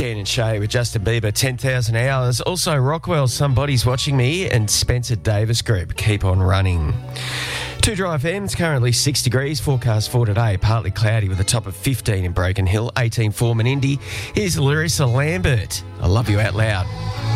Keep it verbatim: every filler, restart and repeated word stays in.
Dan and Shay with Justin Bieber, ten thousand hours. Also, Rockwell, Somebody's Watching Me, and Spencer Davis Group, Keep On Running. Two Dry F M's currently six degrees. Forecast for today, partly cloudy with a top of fifteen in Broken Hill, eighteen for Menindee. Here's Larissa Lambert. I love you out loud.